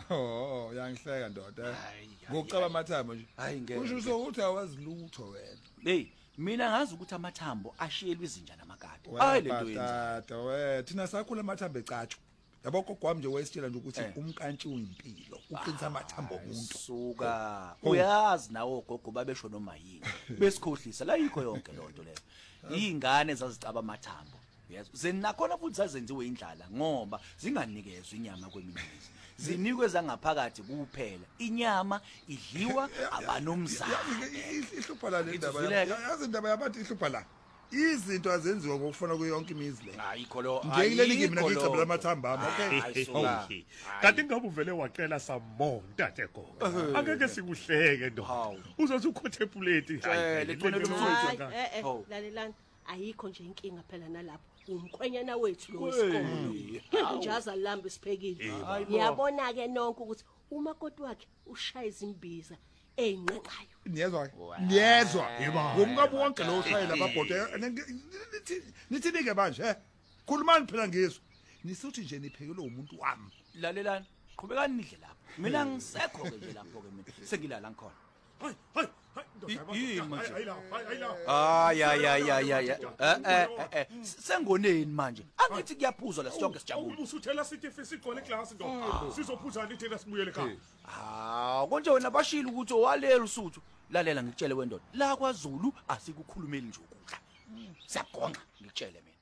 Oh, uyangihleka ndoda. Ngokucaba amathambo nje. Hayi ngeke. Kusho ukuthi awazilutho wena. Hey, mina ngazi ukuthi amathambo ashiyelwe izinja namakati. Hayi lento yenza. Tata we, thina sakhula amathambo ecatshu. Yabo gogwami nje wayesitshela nje ukuthi umkantshi uyimpilo, uqinisa amathambo omuntu. Suka. Uyazi nawo gogo babesho noma yini. Besikhohlisa la yikho yonke lonto leyo. Izingane zazicaba amathambo. Yes, zenakhona futhi zazenziwe indlala ngoba zinganikezwe inyama kweminizi. Zinikwe zangaphakathi kuphela. Inyama idliwa abanomzana. Ihlupha la le ndaba. Yazi indaba yabantu ihlupha la. Izinto azenziwa ngokufuna kuyonke imizi le. Hayi kholo. Ngiyekile mina ngicabula amathamba ami, okay? Kanti ngabe uvele waqela samonta nje gogo. Angeke sikuhleke ndo. Uzothi ucontemplate lalelani ayikho nje inkinga phela nalapho. Umkhwenyana wethu lo wesikole. Njaza lambe siphekile. Ngiyabona ke nonke ukuthi umakoti wakhe ushaya izimbiza enqenqayo. Niyezwa yeba ngomkabu wonke lo ushayela ababhode nithi ke manje khulumani phela ngizwe nisuthi nje niphekele umuntu wami lalelani qhubekani nidle lapho mina ngisekho ke nje lapho ke mina sengilala ngikhona sengoneni manje angithi kuyaphuzwa la sonke sijabule ubusuthela sithi fisigqole iclass ndo sizophuza nithi nasibuyele ekhaya konje wena bashila ukuthi owalelo usuthu lalela ngikutshele wendoda la kwaZulu asikukhulumeli nje ukudla siyagonga ngikutshele mina